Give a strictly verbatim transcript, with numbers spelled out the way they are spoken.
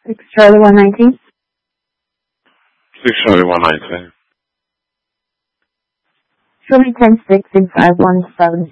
six Charlie one nineteen. six Charlie one nineteen. Show me ten six and five one seven.